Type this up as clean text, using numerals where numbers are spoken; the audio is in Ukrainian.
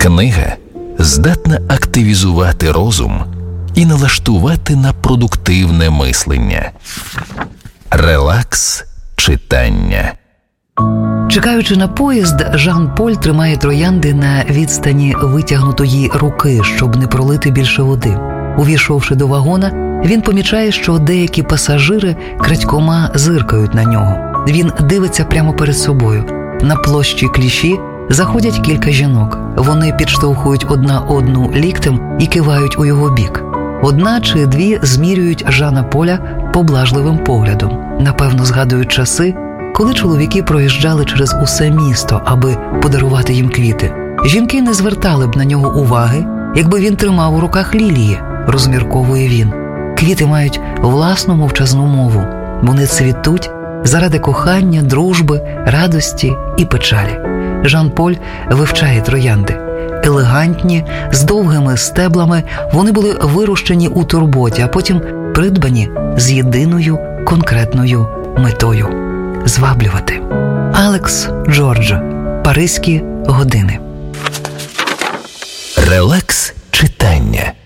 Книга здатна активізувати розум і налаштувати на продуктивне мислення. Релакс читання. Чекаючи на поїзд, Жан-Поль тримає троянди на відстані витягнутої руки, щоб не пролити більше води. Увійшовши до вагона, він помічає, що деякі пасажири крадькома зиркають на нього. Він дивиться прямо перед собою. На площі Кліші заходять кілька жінок. Вони підштовхують одна одну ліктем і кивають у його бік. Одна чи дві змірюють Жана Поля поблажливим поглядом. Напевно, згадують часи, коли чоловіки проїжджали через усе місто, аби подарувати їм квіти. Жінки не звертали б на нього уваги, якби він тримав у руках лілії, розмірковує він. Квіти мають власну мовчазну мову. Вони цвітуть заради кохання, дружби, радості і печалі. Жан-Поль вивчає троянди. Елегантні, з довгими стеблами, вони були вирощені у турботі, а потім придбані з єдиною конкретною метою – зваблювати. Алекс Джорджо. Паризькі години. Релакс читання.